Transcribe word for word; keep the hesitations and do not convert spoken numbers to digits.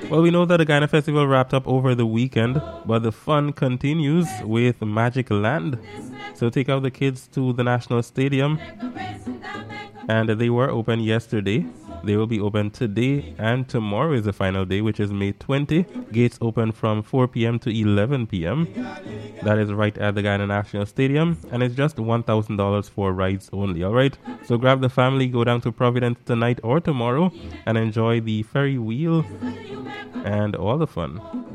Well, we know that the Guyana Festival wrapped up over the weekend, but the fun continues with Magic Land. So take out the kids to the National Stadium, and they were open yesterday. They will be open today, and tomorrow is the final day, which is May twentieth. Gates open from four p.m. to eleven p.m. That is right at the Guyana National Stadium, and it's just one thousand dollars for rides only, all right? So grab the family, go down to Providence tonight or tomorrow, and enjoy the ferry wheel and all the fun.